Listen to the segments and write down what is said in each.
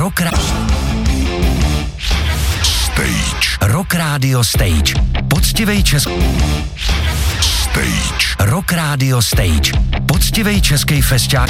Rock Radio Stage. Poctivej Rock Radio Stage. Poctivej český festiák.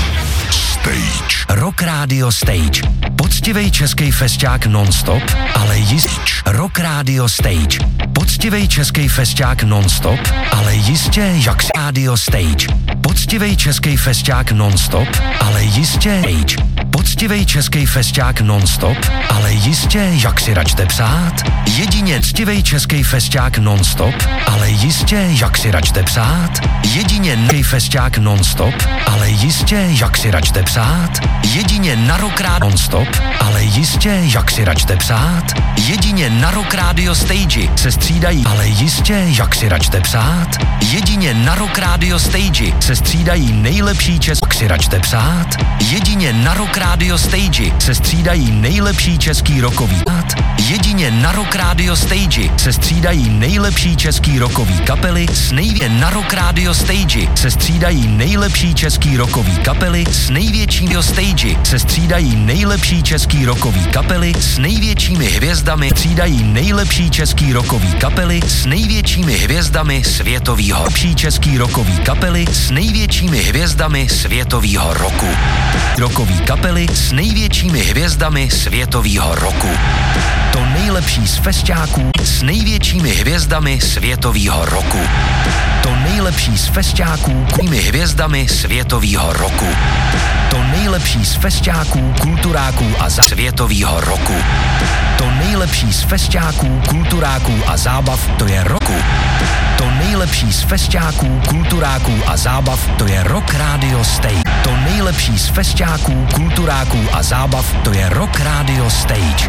Rock Radio Stage. Poctivej český festiák non-stop, ale Rock Radio Stage. Poctivej český festiák non-stop, ale jistě jak Radio Stage. Poctivej český festiák non-stop, ale jistě Poctivej český festiák non-stop, ale jistě jak si račte psát. Jedině poctivej český festiák non-stop, ale jistě jak si račte psát. Jedině festiák non-stop, ale jistě jak si račte psát. Jedině na Rock Radio non-stop, ale jistě jak si račte psát. Jedině na Rock Radio Stage se střídají, ale jistě jak si račte psát. Jedině na Rock Radio Stage se střídají nejlepší jak si račte psát. Jedině na Rock Radio Stage se střídají nejlepší český rockový Jedině na Rock Radio Stage se střídají nejlepší český rockový kapely na Rock Radio Stage se střídají nejlepší český rockový kapely s největšími stage se střídají nejlepší český rockový kapely s největšími hvězdami střídají nejlepší český rockový kapely s největšími hvězdami světovýho lepší český rockový kapely s největšími hvězdami světovýho roku. Rockový kapely s největšími hvězdami světovýho roku. To nejlepší z festiáků s největšími hvězdami světovýho roku. To nejlepší z festiáků hvězdami světovýho roku. To nejlepší z festiáků, kulturáků a světovýho roku. To nejlepší z festiáků, kulturáků a zábav, to je roku. To nejlepší z festiáků, kulturáků a zábav, to je Rock Radio Stage. To nejlepší z festiáků, kulturáků a zábav, to je Rock Radio Stage.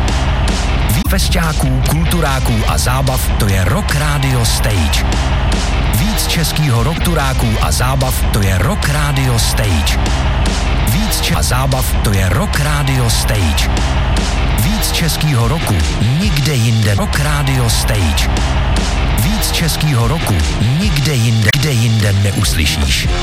Festiáků, kulturáků a zábav, to je Rock Radio Stage. Víc českýho rockturáků a zábav, to je Rock Radio Stage. Víc a zábav, to je Rock Radio Stage. Víc českýho roku, nikde jinde. Rock Radio Stage. Víc českýho roku, nikde jinde neuslyšíš.